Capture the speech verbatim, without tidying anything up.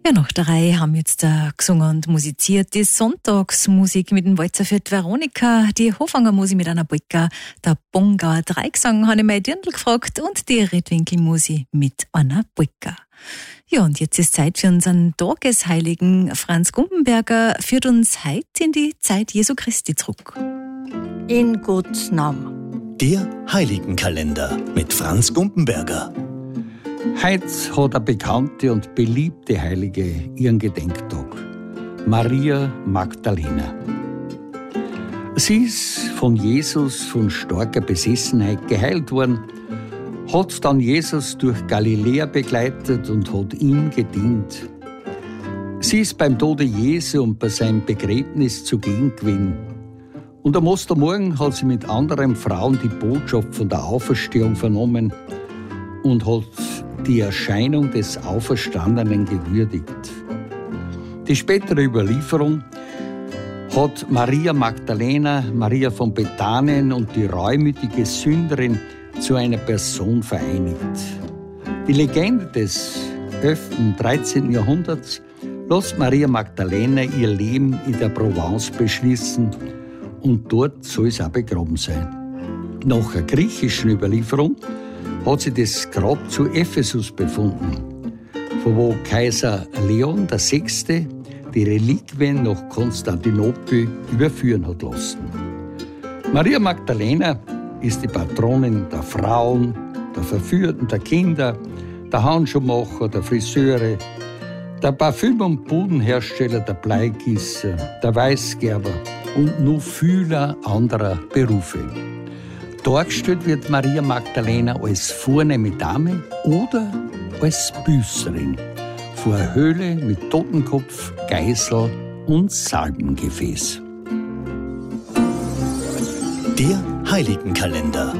Ja, nach der Reihe haben jetzt äh, gesungen und musiziert die Sonntagsmusik mit dem Walzer für die Veronika, die Hofanger-Musik mit einer Polka, der Bongauer Dreigesang, habe ich mein Dirndl gefragt, und die Redwinkel-Musik mit einer Polka. Ja, und jetzt ist Zeit für unseren Tagesheiligen. Franz Gumpenberger führt uns heute in die Zeit Jesu Christi zurück. In Gottes Namen. Der Heiligenkalender mit Franz Gumpenberger. Heute hat eine bekannte und beliebte Heilige ihren Gedenktag. Maria Magdalena. Sie ist von Jesus von starker Besessenheit geheilt worden, hat dann Jesus durch Galiläa begleitet und hat ihm gedient. Sie ist beim Tode Jesu und bei seinem Begräbnis zugegen gewesen. Und am Ostermorgen hat sie mit anderen Frauen die Botschaft von der Auferstehung vernommen und hat die Erscheinung des Auferstandenen gewürdigt. Die spätere Überlieferung hat Maria Magdalena, Maria von Bethanien und die reumütige Sünderin zu einer Person vereinigt. Die Legende des elften und dreizehnten Jahrhunderts lässt Maria Magdalena ihr Leben in der Provence beschließen, und dort soll es auch begraben sein. Nach einer griechischen Überlieferung hat sie das Grab zu Ephesus befunden, von wo Kaiser Leon der Sechste die Reliquien nach Konstantinopel überführen hat lassen. Maria Magdalena ist die Patronin der Frauen, der Verführten, der Kinder, der Handschuhmacher, der Friseure, der Parfüm- und Budenhersteller, der Bleigießer, der Weißgerber und noch vieler anderer Berufe. Dargestellt wird Maria Magdalena als vornehme Dame oder als Büßerin vor einer Höhle mit Totenkopf, Geißel und Salbengefäß. Der Heiligenkalender.